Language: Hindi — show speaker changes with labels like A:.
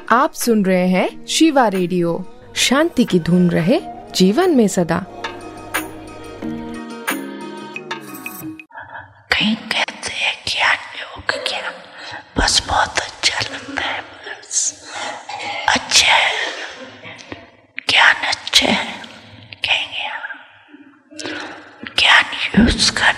A: आप सुन रहे हैं शिवा रेडियो। शांति की धुन रहे जीवन में सदा।
B: कहीं कहते हैं ज्ञान योग ज्ञान बस बहुत अच्छा लगता है, बस अच्छा है, ज्ञान अच्छा है, कहेंगे ज्ञान यूज कर